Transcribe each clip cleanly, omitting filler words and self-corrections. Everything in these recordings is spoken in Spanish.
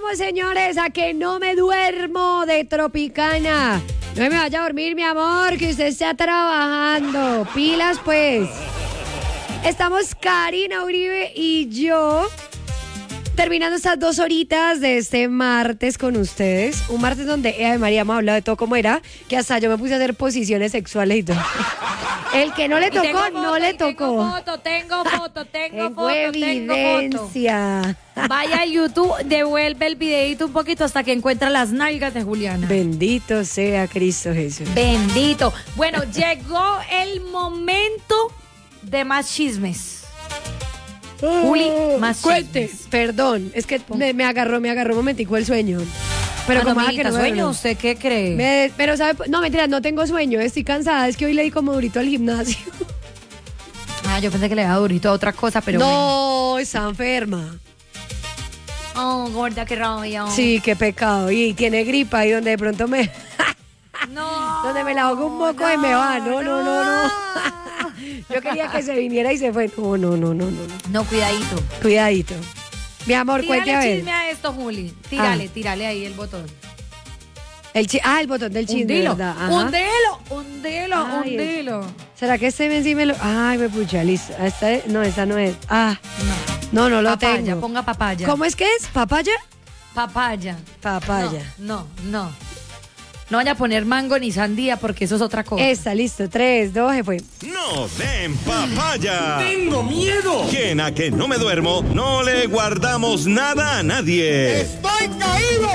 Vamos, señores, a que no me duermo de Tropicana. No me vaya a dormir, mi amor, que usted está trabajando. Pilas, pues. Estamos Karina Uribe y yo terminando estas 2 horitas de este martes con ustedes. Un martes donde María me ha hablado de todo como era, que hasta yo me puse a hacer posiciones sexuales y todo. El que no le tocó, no le tocó. Tengo foto. Evidencia. Vaya a YouTube, devuelve el videito un poquito hasta que encuentra las nalgas de Juliana. Bendito sea Cristo Jesús. Bendito. Bueno, llegó el momento de más chismes. Juli, más cuente. chismes. Perdón, es que me agarró un momentico el sueño. Pero como que no sueño, duermo. ¿usted qué cree? Pero sabe, no, mentira, no tengo sueño, estoy cansada, es que hoy le di como durito al gimnasio. Yo pensé que le daba durito a otra cosa, pero no, está enferma. Oh, gorda, qué rabia. Sí, qué pecado. Y tiene gripa y donde de pronto me... No. Donde me la ahogo un moco y me va. No. Yo quería que se viniera y se fue. No. No, cuidadito. Cuidadito. Mi amor, cuente a ver. Chisme a esto, Juli. Tírale ahí el botón. El botón del chisme, ¿verdad? Ajá. Hundelo. ¿Será que este ven si me lo...? Ay, me pucha, listo. No, esa no es. No lo papaya, tengo. Ponga papaya. ¿Cómo es que es? ¿Papaya? Papaya. No. No vaya a poner mango ni sandía porque eso es otra cosa. Listo. 3, 2, se fue. ¡No den papaya! ¡Tengo miedo! Quien a que no me duermo, no le guardamos nada a nadie. ¡Estoy caído!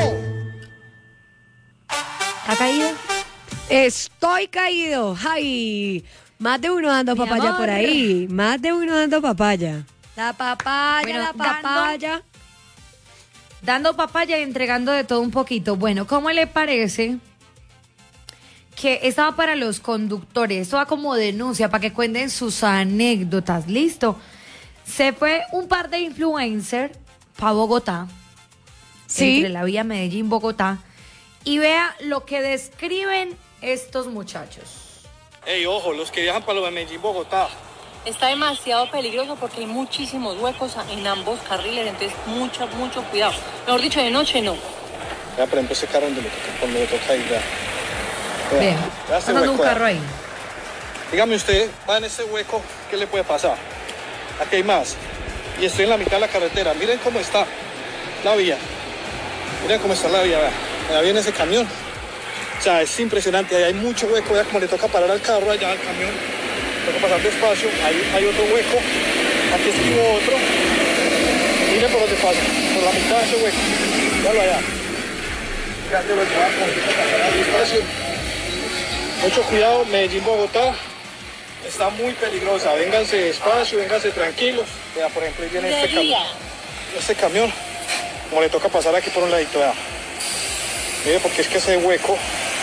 ¿Ha caído? Estoy caído. Ay, más de uno dando Mi papaya amor. por ahí. Más de uno dando papaya. La papaya, Bueno, la papaya. Dando papaya y entregando de todo un poquito. Bueno, ¿cómo le parece que estaba para los conductores? Esto va como denuncia para que cuenten sus anécdotas. ¿Listo? Se fue un par de influencers para Bogotá. Sí. Entre la vía Medellín-Bogotá. Y vea lo que describen estos muchachos. Ey, ojo, los que viajan para lo de Medellín-Bogotá. Está demasiado peligroso porque hay muchísimos huecos en ambos carriles, entonces mucho cuidado. Mejor dicho, de noche no. Ya, por ejemplo, ese carro donde me toca ir, ya. Vean, Ya este andando un hueco, ya. carro ahí. Dígame usted, va en ese hueco, ¿qué le puede pasar? Aquí hay más. Y estoy en la mitad de la carretera. Miren cómo está la vía. Miren cómo está la vía, vea. Allá viene ese camión. O sea, es impresionante. Ahí hay mucho hueco, vea como le toca parar al carro allá al camión. Toca pasar despacio. Ahí hay otro hueco. Aquí esquivo otro. Miren por dónde pasa. Por la mitad de ese hueco. Véalo allá. Fíjate lo que va a pasar despacio. Mucho cuidado, Medellín-Bogotá. Está muy peligrosa. Vénganse despacio, vénganse tranquilos. Vea, por ejemplo, ahí viene este camión. Como le toca pasar aquí por un ladito, vea. Mire, porque es que ese hueco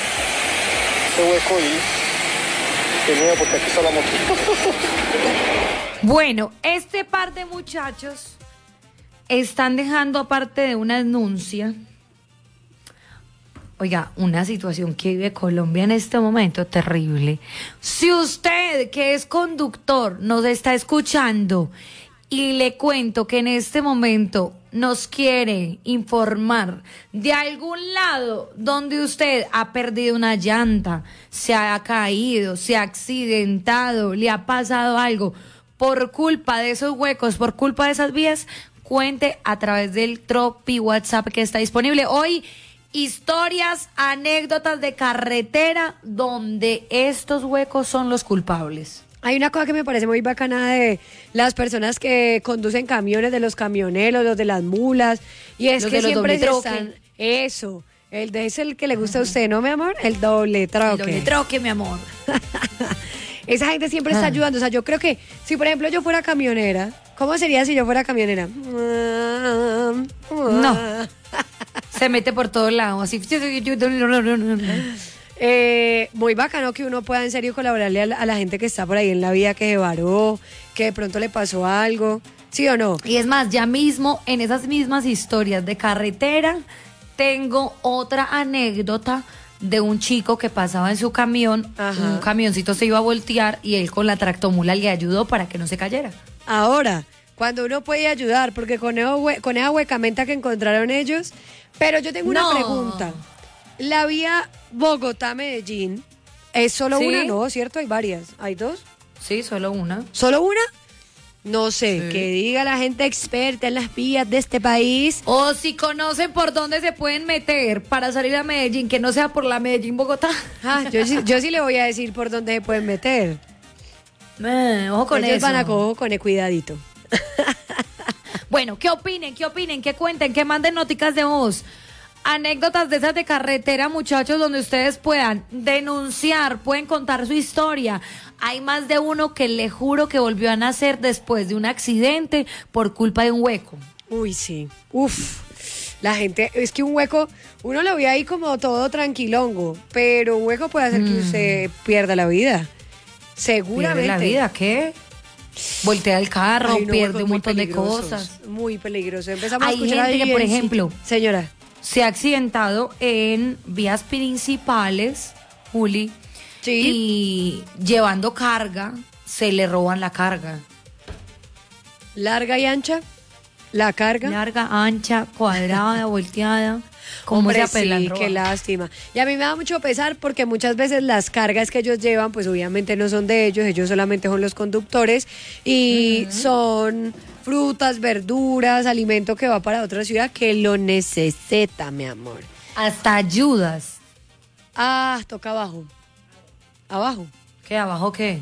ahí, que mira, porque aquí está la moto. Bueno, este par de muchachos están dejando, aparte de una denuncia, oiga, una situación que vive Colombia en este momento terrible. Si usted, que es conductor, nos está escuchando y le cuento que en este momento nos quiere informar de algún lado donde usted ha perdido una llanta, se ha caído, se ha accidentado, le ha pasado algo por culpa de esos huecos, por culpa de esas vías, cuente a través del Tropi WhatsApp que está disponible. Hoy, historias, anécdotas de carretera donde estos huecos son los culpables. Hay una cosa que me parece muy bacana de las personas que conducen camiones, de los camioneros, los de las mulas, y es Los que de los siempre doble están... Eso, es el que le gusta a usted, ¿no, mi amor? El doble troque. El doble troque, mi amor. Esa gente siempre está ayudando. O sea, yo creo que si, por ejemplo, yo fuera camionera, ¿cómo sería si yo fuera camionera? No. Se mete por todos lados, así. Muy bacano que uno pueda en serio colaborarle a la gente que está por ahí en la vía, que se varó, que de pronto le pasó algo, ¿sí o no? Y es más, ya mismo en esas mismas historias de carretera tengo otra anécdota de un chico que pasaba en su camión. Ajá. Un camioncito se iba a voltear y él con la tractomula le ayudó para que no se cayera. Ahora, cuando uno puede ayudar, porque con esa huecamenta que encontraron ellos. Pero yo tengo una pregunta. La vía Bogotá-Medellín es solo ¿Sí? una, ¿no? ¿Cierto? Hay varias. ¿Hay dos? Sí, solo una. ¿Solo una? No sé, Sí. que diga la gente experta en las vías de este país. O si conocen por dónde se pueden meter para salir a Medellín, que no sea por la Medellín-Bogotá. Ah, yo sí le voy a decir por dónde se pueden meter. Ojo con Ellos eso. van a cojo con el cuidadito. Bueno, ¿qué opinen? ¿Qué cuenten? ¿Qué manden noticas de voz? Anécdotas de esas de carretera, muchachos, donde ustedes puedan denunciar, pueden contar su historia. Hay más de uno que le juro que volvió a nacer después de un accidente por culpa de un hueco. Uy, sí. Uf. La gente, es que un hueco, uno lo ve ahí como todo tranquilongo, pero un hueco puede hacer que usted pierda la vida. Seguramente. ¿Pierde la vida? ¿Qué? Voltea el carro, Hay unos pierde huecos un muy montón de peligrosos, cosas. Muy peligroso. Empezamos a Hay escuchar gente ahí que, por en ejemplo, sitio. Señora. Se ha accidentado en vías principales, Juli, Sí. y llevando carga, se le roban la carga. Larga y ancha. La carga. Larga, ancha, cuadrada, volteada. ¿Cómo Hombre, se apelan sí, robar? qué lástima. Y a mí me da mucho pesar porque muchas veces las cargas que ellos llevan, pues obviamente no son de ellos solamente son los conductores y son frutas, verduras, alimento que va para otra ciudad que lo necesita, mi amor. Hasta ayudas. Ah, toca abajo. Abajo. ¿Qué? ¿Abajo qué?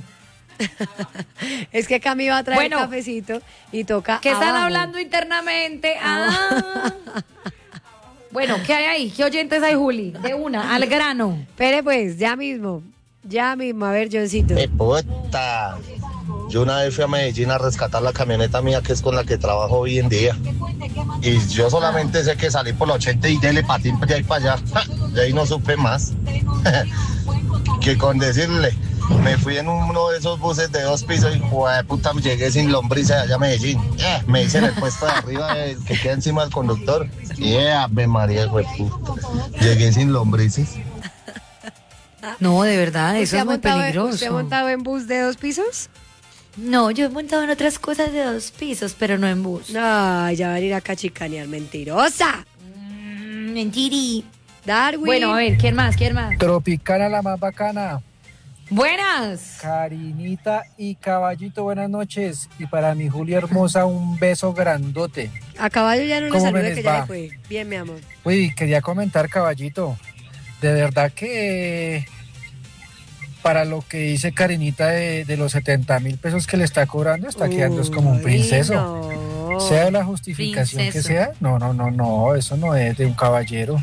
Es que Cami va a traer Bueno. cafecito y toca ¿Qué están abajo. hablando internamente? Ah. Bueno, ¿qué hay ahí? ¿Qué oyentes hay, Juli? De una, al grano. Espere pues, ya mismo. A ver, Johncito. Puta. Yo una vez fui a Medellín a rescatar la camioneta mía, que es con la que trabajo hoy en día. Y yo solamente sé que salí por la 80 y dele patín de ahí para allá. De ahí no supe más. Que con decirle, me fui en uno de esos buses de 2 pisos y puta, llegué sin lombrices allá a Medellín. Me hice en el puesto de arriba que queda encima del conductor. Ave María, puta. Llegué sin lombrices. No, de verdad, eso es muy ¿Usted ha peligroso. montado en bus de 2 pisos? No, yo he montado en otras cosas de 2 pisos, pero no en bus. Ay, ya van a ir a cachicanear, mentirosa. Mentiri. Darwin. Bueno, a ver, ¿quién más? Tropicana, la más bacana. Buenas. Karinita y Caballito, buenas noches. Y para mi Julia hermosa, un beso grandote. A Caballo ya no le ¿Cómo me salude les que ya va? le fue. Bien, mi amor. Uy, quería comentar, Caballito. De verdad que para lo que dice Karinita de los 70,000 pesos que le está cobrando, está quedando es como un Uy, princeso. no. Sea la justificación Princeso. que sea, no, eso no es de un caballero.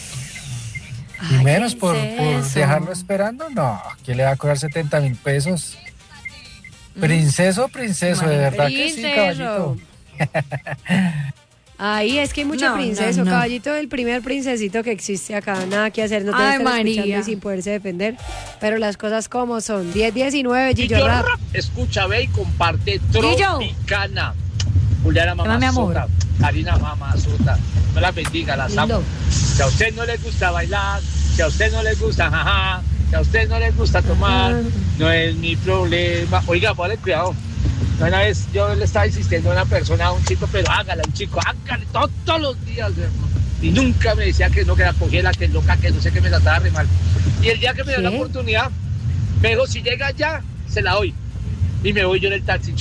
Y Ay, menos por princeso. dejarlo esperando, no, ¿quién le va a cobrar 70,000 pesos? Princeso, de verdad que sí, Princeso. Caballito. Ahí es que hay mucho No, princeso. no. Caballito, el primer princesito que existe acá. Nada que hacer, no te Ay, están escuchando María. y sin poderse defender. Pero las cosas como son. 10-19, Gillo Rap. Escucha, ve y comparte Gillo. Tropicana. Juliana Llámame, amor. Mamazota, Karina Mamazota, no las bendiga, las amo. Lindo. Si a usted no le gusta bailar, si a usted no le gusta jaja, si a usted no le gusta tomar, no es mi problema. Oiga, ponle cuidado. Una vez yo le estaba insistiendo a una persona, a un chico, pero hágale, un chico, hágale todos los días, hermano. Y nunca me decía que no, que la cogiera, que loca, que no sé qué, me trataba re mal. Y el día que me dio la ¿Qué? oportunidad, me dijo, si llega ya, se la doy. Y me voy yo en el taxi.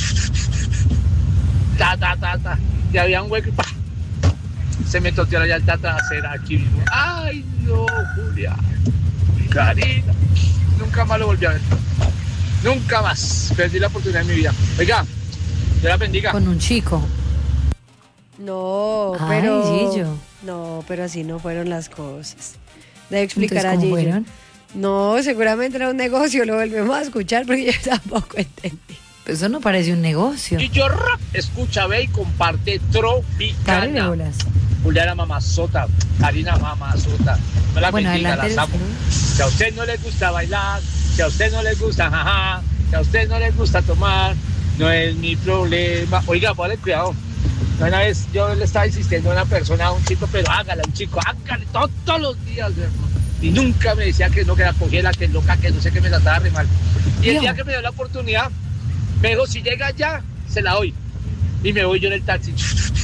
Ta. Y había un hueco y ¡pah! Se me toteó la llanta trasera aquí mismo. Ay, no, Julia. Karina. Nunca más lo volví a ver. Nunca más. Perdí la oportunidad en mi vida. Oiga, Dios la bendiga. Con un chico. No, Ay, pero. Gillo. No, pero así no fueron las cosas. Debe explicar Entonces, a ¿cómo Gillo. fueron? No, seguramente era un negocio, lo volvemos a escuchar porque yo tampoco entendí. Eso no parece un negocio. Y yo escucha, ve y comparte Dale Tropicana. bolas. Juliana Mamazota, Karina Mamazota. No la Bueno, bendiga, adelante, las amo. ¿no? Si a usted no le gusta bailar, si a usted no le gusta jaja, si a usted no le gusta tomar, no es mi problema. Oiga, ponle cuidado. Una vez yo le estaba insistiendo a una persona, a un chico, pero hágale, un chico, hágale todos los días, hermano. Y nunca me decía que no, que la cogiera, que loca, que no sé qué, me trataba re mal. Y el Viejo. día que me dio la oportunidad, me dijo, si llega ya, se la doy. Y me voy yo en el taxi.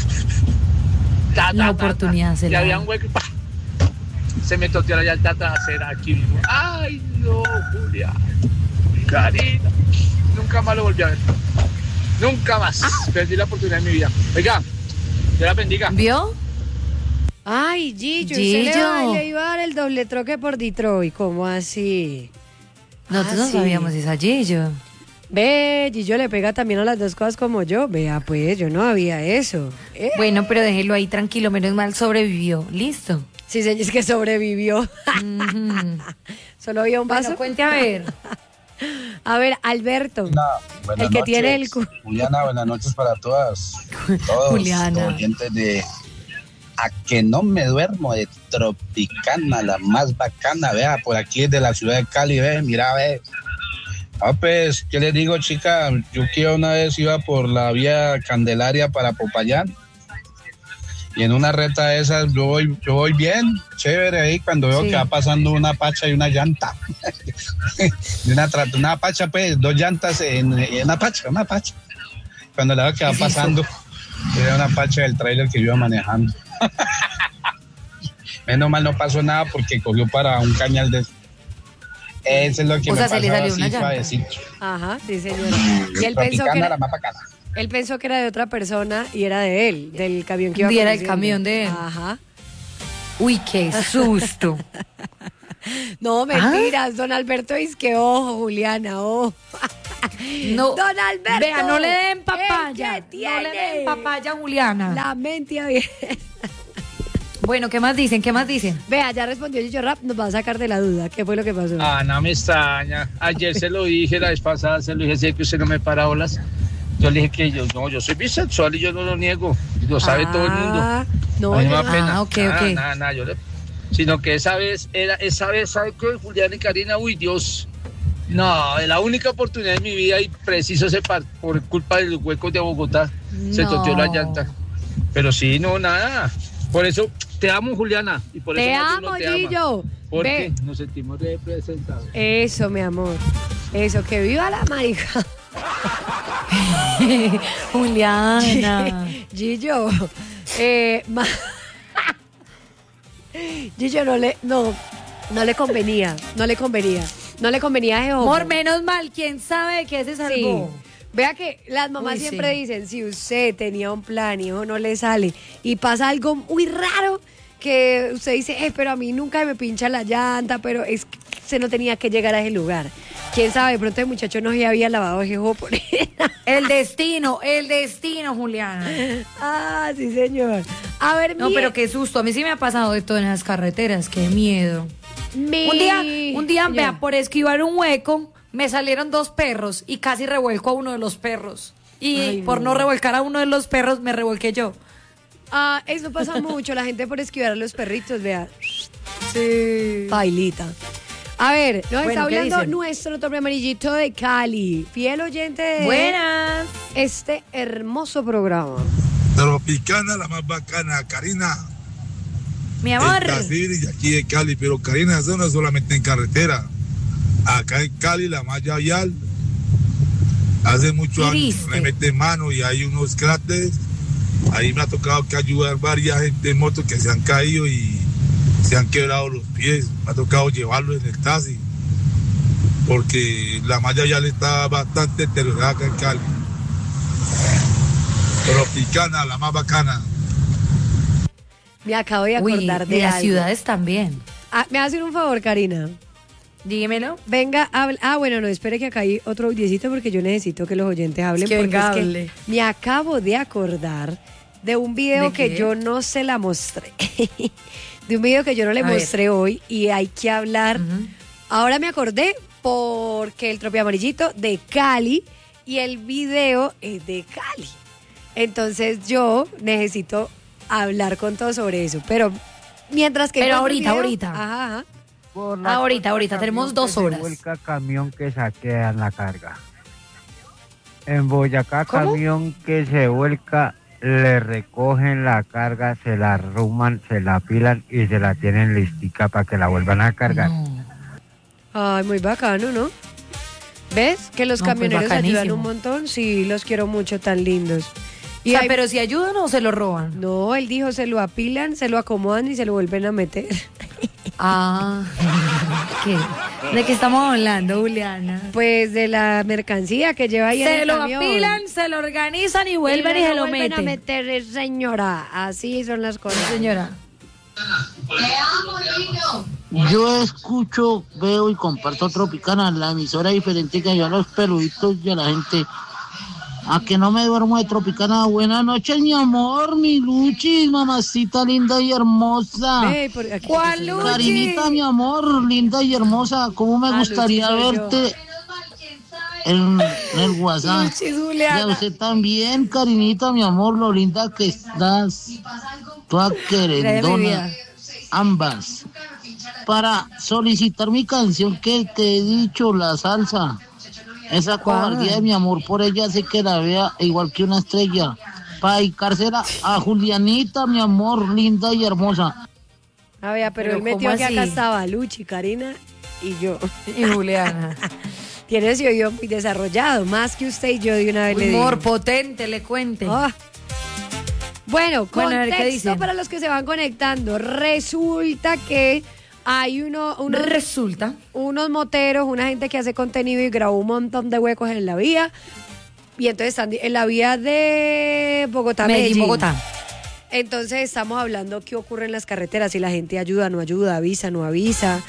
La oportunidad se y la había da. un hueco y ¡pah! Se me toteó la llanta trasera aquí mismo. Ay, no, Julia. Karina. Nunca más lo volví a ver. Nunca más. Perdí la oportunidad de mi vida. Oiga, Dios la bendiga. ¿Vio? Ay, Gillo, Gillo. usted le iba a dar el doble troque por Detroit. ¿Cómo así? Nosotros no sí. sabíamos esa Gillo. Ve, Gillo le pega también a las dos cosas como yo. Vea, pues, yo no había eso. Bueno, pero déjelo ahí tranquilo, menos mal sobrevivió. Listo. Sí, señor, es que sobrevivió. Solo había un vaso. Bueno, cuente a ver. A ver, Alberto, Buenas el que noches. tiene el Juliana, buenas noches para todas. Todos Juliana. los oyentes de A que no me duermo de Tropicana, la más bacana, vea, por aquí desde la ciudad de Cali, ve, mira, ve. Ah, pues, ¿qué les digo, chica? Yo que una vez iba por la vía Candelaria para Popayán y en una reta de esas yo voy bien, chévere ahí cuando veo Sí. que va pasando una pacha y una llanta. De una pacha, pues, dos llantas en una pacha. Cuando la veo que va pasando, era una pacha del tráiler que yo iba manejando. Menos mal no pasó nada porque cogió para un cañal de eso. Eso es lo que O me sea, se pasó le salió así una llanta. suavecito. Ajá, sí, señora. Y él pensó, Tropicana, que la era, más bacana. él pensó que era de otra persona y era de él, del camión que iba Y era el conduciendo. camión de él. Ajá. Uy, qué susto. No, mentiras, don Alberto dice que ojo, Juliana, ojo. No, Don Alberto. vea, no le den ¿el papaya. qué No le tiene? den papaya, Juliana. La mente abierta. Bueno, ¿qué más dicen? ¿Qué más dicen? Vea, ya respondió Gillo Rap, nos va a sacar de la duda. ¿Qué fue lo que pasó? Ah, no me extraña. Ayer se lo dije, la vez pasada se lo dije, sé que usted no me para bolas. Yo le dije que yo soy bisexual y yo no lo niego. Lo sabe todo el mundo. No, A mí me da yo- pena. ok. Nada, sino que esa vez, ¿sabe qué? Julián y Karina, uy, Dios. No, es la única oportunidad de mi vida y preciso por culpa de los huecos de Bogotá. Se No. toteó la llanta. Pero sí, no, nada. Por eso te amo, Juliana. Y por Te eso más de amo, uno te ama. Gillo. Porque Ve. nos sentimos representados. Eso, mi amor. Eso, que viva la marica. Juliana. Gillo. Gillo no le convenía. No le convenía a Jehová. Amor, menos mal, ¿quién sabe de qué se Sí. salvó? Vea que las mamás Uy, siempre sí. dicen, si usted tenía un plan y eso no le sale y pasa algo muy raro que usted dice, pero a mí nunca me pincha la llanta, pero es que se no tenía que llegar a ese lugar. Quién sabe, de pronto el muchacho no se había lavado jejo por él. El destino, Juliana. Ah, sí, señor. A ver, No, pero qué susto. A mí sí me ha pasado de todo en las carreteras. Qué miedo. Un día, señor. vea, por esquivar un hueco, me salieron dos perros y casi revuelco a uno de los perros. Y Ay, por no. no revolcar a uno de los perros, me revolqué yo. Ah, eso pasa mucho, la gente por esquivar a los perritos, vea. Sí. Bailita. A ver, nos Bueno, está ¿qué hablando dicen? nuestro tope amarillito de Cali, fiel oyente de Buenas. este hermoso programa. Tropicana, la más bacana, Karina. Mi amor. El Tafiri y aquí de Cali, pero Karina, eso no es solamente en carretera. Acá en Cali, la malla vial, hace muchos ¿Qué años viste? le mete mano y hay unos cráteres. Ahí me ha tocado que ayudar varias gente en moto que se han caído y se han quebrado los pies. Me ha tocado llevarlos en el taxi porque la malla vial está bastante deteriorada acá en Cali. Tropicana, la más bacana. Me acabo de Uy, acordar de de las algo. ciudades también. Ah, me hace un favor, Karina. Dígamelo. Venga, habla. Ah, bueno, no, espere que acá hay otro audiecito porque yo necesito que los oyentes hablen. Es que porque venga, es que hable. me acabo de acordar de un video ¿De que qué? yo no se la mostré. De un video que yo no le A ver. mostré hoy y hay que hablar. Ujú. Ahora me acordé porque el Tropi Amarillito de Cali y el video es de Cali. Entonces yo necesito hablar con todos sobre eso. Pero mientras que... Pero encuentro el ahorita. Ajá, ajá. Ahorita, tenemos 2 horas. Vuelca camión que saquean la carga. En Boyacá, ¿Cómo? camión que se vuelca, le recogen la carga, se la arruman, se la apilan y se la tienen listica para que la vuelvan a cargar. No. Ay, muy bacano, ¿no? ¿Ves? Que los No, pues camioneros ayudan bacanísimo. un montón. Sí, los quiero mucho, tan lindos. Y o sea, hay- pero si ayudan o se lo roban. No, él dijo, se lo apilan, se lo acomodan y se lo vuelven a meter. Ah, ¿qué? ¿De qué estamos hablando, Juliana? Pues de la mercancía que lleva ahí en Se el lo camión. apilan, se lo organizan y vuelven y me se lo vuelven a meten. meter, señora. Así son las cosas. Señora. Yo escucho, veo y comparto Tropicana, la emisora diferente que yo a los peluditos y a la gente. A que no me duermo de Tropicana. Buenas noches, mi amor, mi Luchis, mamacita linda y hermosa. Ve, por aquí- ¿Cuál Luchi? Carinita, mi amor, linda y hermosa. ¿Cómo me gustaría Luchi soy verte en el WhatsApp? Luchis, Y a Juliana. usted también, Carinita, mi amor, lo linda que estás. Toda querendona. vida. Ambas. Para solicitar mi canción que te he dicho, la salsa. Esa cobardía de mi amor por ella hace que la vea igual que una estrella. Para dedicársela a Julianita, mi amor, linda y hermosa. A ver, pero Pero él metió ¿cómo que acá así? estaba Luchi, Karina y yo. Y Juliana. Tiene ese oído muy desarrollado, más que usted y yo de una vez le digo. Humor potente, le cuente. Ah. Bueno, Bueno, a ver, ¿qué contexto dicen? para los que se van conectando. Resulta que hay Resulta. unos moteros, una gente que hace contenido y grabó un montón de huecos en la vía. Y entonces están en la vía de Bogotá, Medellín. Bogotá. Entonces estamos hablando qué ocurre en las carreteras, si la gente ayuda, no ayuda, avisa, no avisa.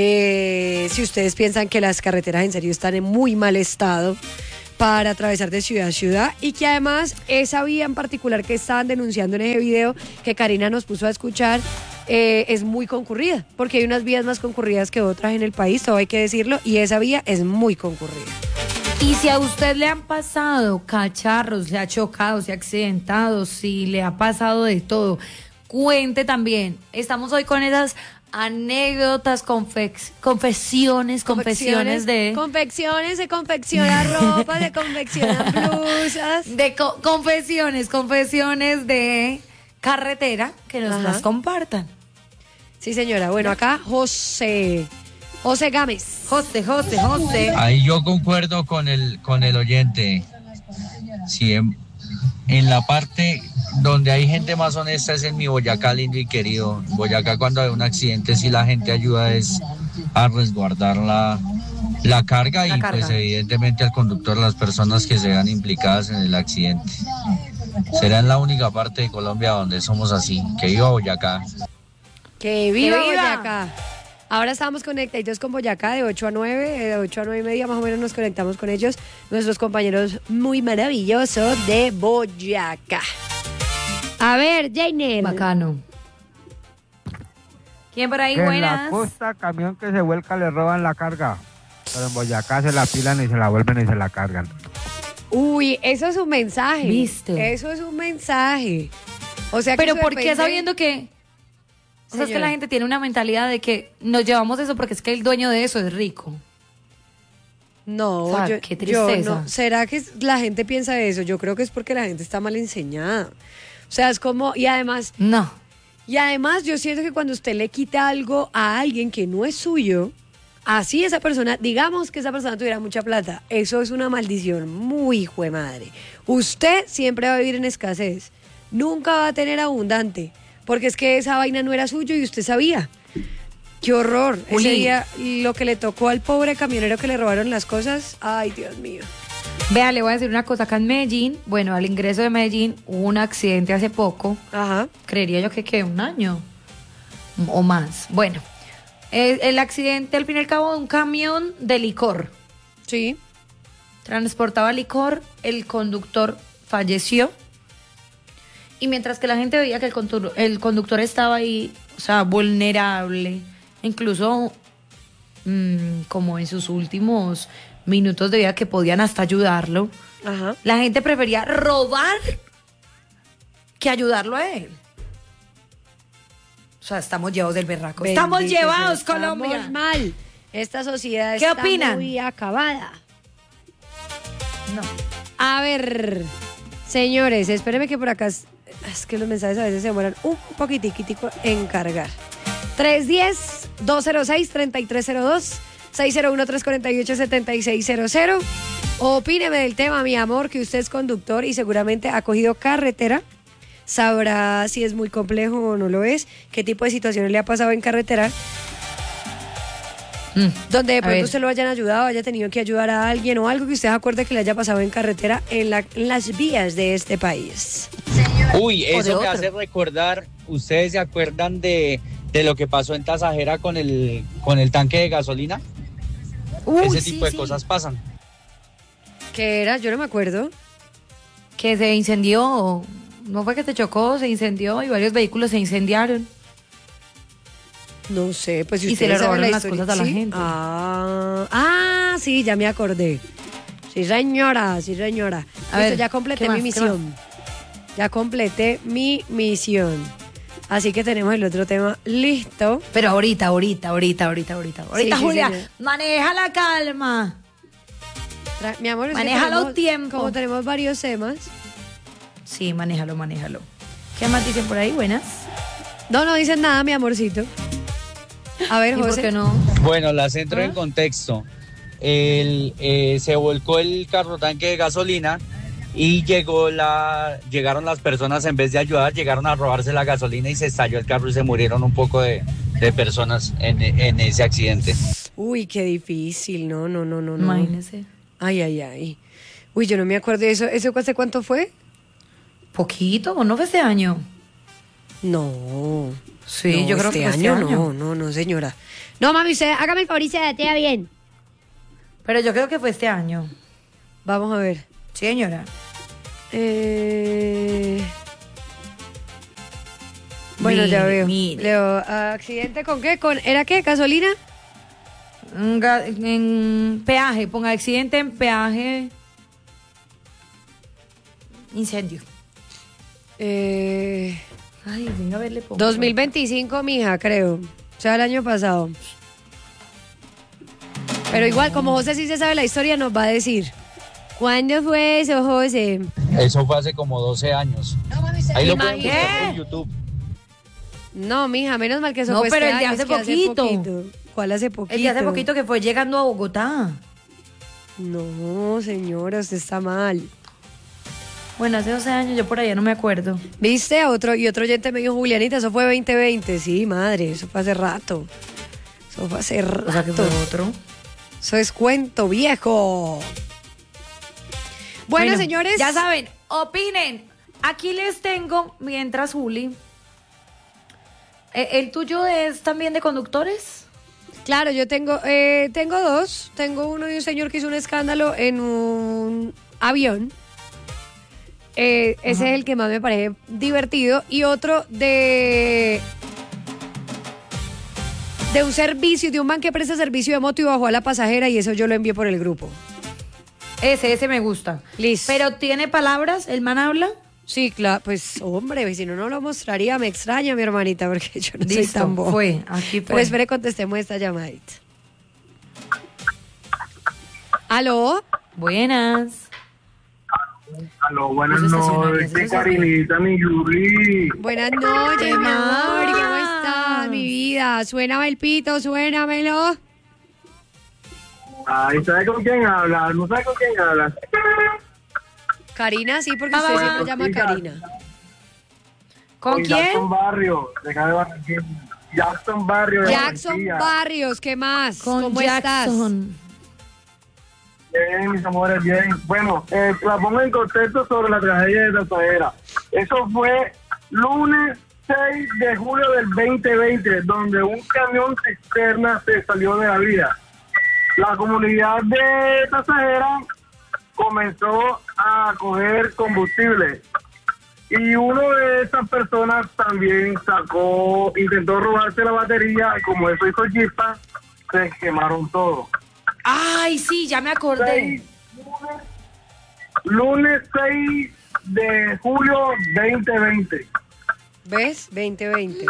Si ustedes piensan que las carreteras en serio están en muy mal estado para atravesar de ciudad a ciudad y que además esa vía en particular que estaban denunciando en ese video que Karina nos puso a escuchar es muy concurrida, porque hay unas vías más concurridas que otras en el país, todo hay que decirlo, y esa vía es muy concurrida. Y si a usted le han pasado cacharros, se ha chocado, se ha accidentado, si le ha pasado de todo, cuente también. Estamos hoy con esas anécdotas, confesiones de... Confecciones, se confecciona ropa, se confeccionan blusas. De confesiones de carretera que nos Ajá. las compartan. Sí, señora. Bueno, acá José Gámez. José. Ahí yo concuerdo con el oyente. Si en la parte donde hay gente más honesta es en mi Boyacá lindo y querido. Boyacá, cuando hay un accidente, si la gente ayuda es a resguardar la carga y pues evidentemente al conductor, las personas que se vean implicadas en el accidente. Será en la única parte de Colombia donde somos así. Que viva Boyacá. ¡Que viva ¡Que viva! Boyacá! Ahora estamos conectados con Boyacá de 8 a 9, de 8 a 9 y media más o menos nos conectamos con ellos, nuestros compañeros muy maravillosos de Boyacá. A ver, Jainer. Bacano. ¿Quién por ahí? Que en la Buenas. costa, camión que se vuelca le roban la carga. Pero en Boyacá se la pilan y se la vuelven y se la cargan. Uy, eso es un mensaje. ¿Viste? Eso es un mensaje. O sea, que Pero eso ¿por qué depende- sabiendo que... O sea, es que Señora. la gente tiene una mentalidad de que nos llevamos eso porque es que el dueño de eso es rico. No, O sea, yo, qué yo tristeza. no. ¿Será que la gente piensa eso? Yo creo que es porque la gente está mal enseñada. O sea, es como, y además yo siento que cuando usted le quita algo a alguien que no es suyo, así esa persona, digamos que esa persona tuviera mucha plata, eso es una maldición muy hijo de madre. Usted siempre va a vivir en escasez, nunca va a tener abundante, porque es que esa vaina no era suyo y usted sabía. ¡Qué horror! Juli. Ese día lo que le tocó al pobre camionero que le robaron las cosas, ¡ay, Dios mío! Vea, le voy a decir una cosa. Acá en Medellín, bueno, al ingreso de Medellín hubo un accidente hace poco. Ajá. Creería yo que un año o más. Bueno, el accidente al fin y al cabo de un camión de licor. Sí. Transportaba licor, el conductor falleció. Y mientras que la gente veía que el conductor estaba ahí, o sea, vulnerable, incluso como en sus últimos minutos de vida que podían hasta ayudarlo, Ajá. la gente prefería robar que ayudarlo a él. O sea, estamos llevados del berraco. Estamos Bendito llevados, sea, Colombia. Estamos mal. Esta sociedad ¿Qué está opinan? muy acabada. No. A ver, señores, espérenme que por acá es que los mensajes a veces se demoran un poquitico en cargar. 310-206-3302, 601-348-7600. Opíneme del tema, mi amor, que usted es conductor y seguramente ha cogido carretera. Sabrá si es muy complejo o no lo es, qué tipo de situaciones le ha pasado en carretera. Donde de pronto usted lo hayan ayudado, haya tenido que ayudar a alguien o algo que usted acuerde que le haya pasado en carretera en las vías de este país. Uy, eso me hace recordar, ¿ustedes se acuerdan de lo que pasó en Tasajera con el tanque de gasolina? Ese tipo de cosas pasan. ¿Qué era? Yo no me acuerdo. Que se incendió, no fue que se chocó, se incendió y varios vehículos se incendiaron. No sé, pues si y se le robaron las cosas a la gente. Sí, ya me acordé. Sí, señora, sí, señora. A ver, ya completé ¿qué mi misión. Ya completé mi misión. Así que tenemos el otro tema listo. Pero ahorita, Sí, Julia, señor. maneja la calma. Mi amor, es maneja que los tiempos. Como tenemos varios temas. Sí, manéjalo. ¿Qué más dicen por ahí? Buenas. No dicen nada, mi amorcito. A ver, ¿Y José. por qué no? Bueno, la centro en contexto. Se volcó el carro tanque de gasolina y llegaron las personas, en vez de ayudar, llegaron a robarse la gasolina y se estalló el carro y se murieron un poco de personas en ese accidente. Uy, qué difícil. No. Imagínese. Ay. Uy, yo no me acuerdo de eso. ¿Eso hace cuánto fue? Poquito, ¿o no fue este año? No. Sí, no, yo creo que fue este año. No, señora. No, mami, usted hágame el favor y se datea bien. Pero yo creo que fue este año. Vamos a ver. Sí, señora. Bueno, ya veo. Mire. Leo, ¿accidente con qué? ¿Era qué? ¿Gasolina? En peaje, ponga accidente en peaje. Incendio. Ay, venga a verle. 2025, mija, creo. O sea, el año pasado. Pero igual, como José sí se sabe la historia, nos va a decir. ¿Cuándo fue eso, José? Eso fue hace como 12 años. Ahí lo pueden Imagínate. buscar en YouTube. No, mija, menos mal que eso No, fue pero este el de año, hace es que poquito. ¿Cuál hace poquito? El de hace poquito que fue llegando a Bogotá. No, señora, usted está mal. Bueno, hace 12 años, yo por allá no me acuerdo. ¿Viste? Otro oyente me dijo, Julianita, eso fue 2020. Sí, madre, eso fue hace rato. Eso fue hace rato. O sea, que fue otro. Eso es cuento viejo. Bueno, señores. Ya saben, opinen. Aquí les tengo, mientras Juli. ¿El tuyo es también de conductores? Claro, yo tengo dos. Tengo uno de un señor que hizo un escándalo en un avión. Ese es el que más me parece divertido. Y otro de un servicio, de un man que presta servicio de moto y bajó a la pasajera, y eso yo lo envié por el grupo. Ese me gusta. Listo. ¿Pero tiene palabras? ¿El man habla? Sí, claro, pues hombre, si no lo mostraría. Me extraña, mi hermanita, porque yo no soy Listo, tan boba. aquí fue. Pero espere, contestemos esta llamadita. ¿Aló? Buenas. Aló, buenas noches, Karinita, mi Yuri. Buenas noches, mi amor, ¿cómo estás, mi vida? Suéname el pito, suénamelo. Ay, ¿sabe con quién habla? ¿No sabe con quién habla? Karina, sí, porque usted siempre llama Karina. ¿Con quién? Jackson Barrios, de acá de Barranquilla. Jackson Barrios. Jackson Barrios, ¿qué más? ¿Cómo Jackson. Bien, mis amores, bien. Bueno, la pongo en contexto sobre la tragedia de Tasajera. Eso fue lunes 6 de julio del 2020, donde un camión cisterna se salió de la vía. La comunidad de Tasajera comenzó a coger combustible y uno de esas personas también intentó robarse la batería, y como eso hizo chispa, se quemaron todo. Ay, sí, ya me acordé. Lunes 6 de julio 2020. ¿Ves? 2020.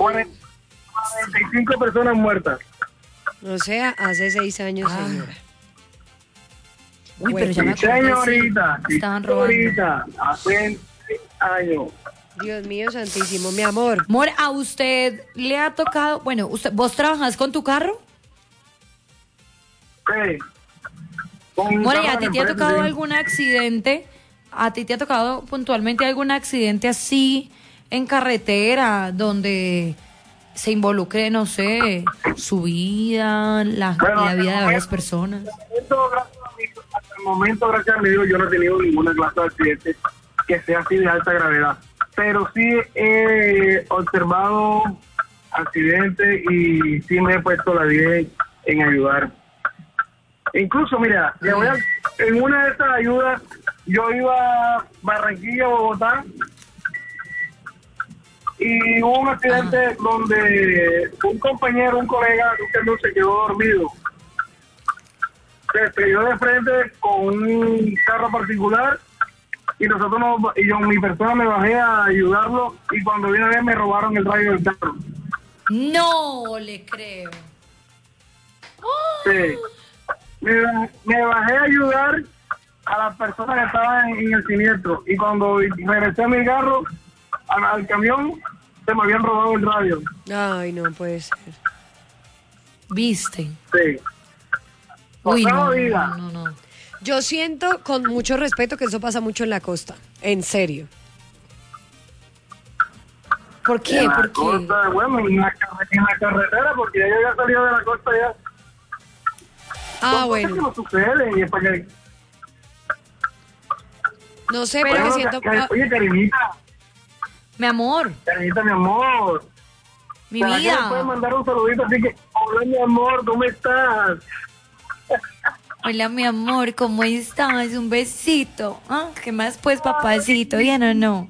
45 personas muertas. O sea, hace 6 años, señora. Uy, pero ya me acordé. Señorita, sí. Estaban robando. señorita, hace 6 años. Dios mío santísimo, mi amor. Amor, ¿a usted le ha tocado? Bueno, ¿vos trabajas con tu carro? Sí. More, ¿a ti te ha tocado algún accidente? ¿A ti te ha tocado puntualmente algún accidente así en carretera donde se involucre, no sé, su vida, la vida de varias personas? Hasta el momento, gracias a Dios, yo no he tenido ninguna clase de accidente que sea así de alta gravedad. Pero sí he observado accidentes y sí me he puesto la vida en ayudar. Incluso, mira, en una de estas ayudas, yo iba a Barranquilla, Bogotá, y hubo un accidente donde un compañero, un colega, no se quedó dormido. Se estrelló de frente con un carro particular y mi persona me bajé a ayudarlo y cuando vine a ver me robaron el radio del carro. No le creo. Sí. Me bajé a ayudar a las personas que estaban en el siniestro y cuando regresé a mi carro, al camión, se me habían robado el radio. Ay, no puede ser. ¿Viste? Sí. Uy, no. Yo siento, con mucho respeto, que eso pasa mucho en la costa. En serio. ¿Por qué? En la costa, bueno, en la carretera, porque ya había salido de la costa ya. Ah, bueno. No sucede, y es para que... No sé, pero me siento... Oye, Karinita. Mi amor. Karinita, mi amor. Mi vida. ¿Me puedes mandar un saludito? Así que, hola, mi amor, ¿cómo estás? Hola, mi amor, ¿cómo estás? Un besito. ¿Ah? ¿Qué más, pues, papacito? ¿Bien o no?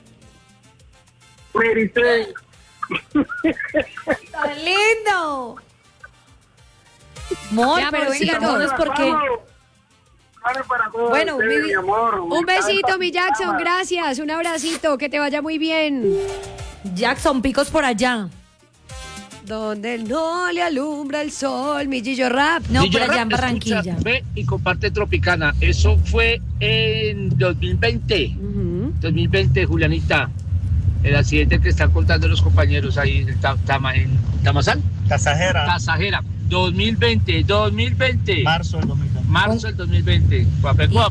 Me grité. ¡Está lindo! Amor, ya, pero venga, entonces, ¿por qué? Bueno, mi amor, un besito, mi Jackson, gracias. Un abracito, que te vaya muy bien. Jackson, picos por allá. Donde no le alumbra el sol, mi Gillo Rap. No, Gillo por allá Rap, en Barranquilla. Escucha, ve y comparte Tropicana. Eso fue en 2020. 2020, Julianita. El accidente que están contando los compañeros ahí en Tamazal. Tasajera. 2020. Marzo del 2020. Marzo del 2020.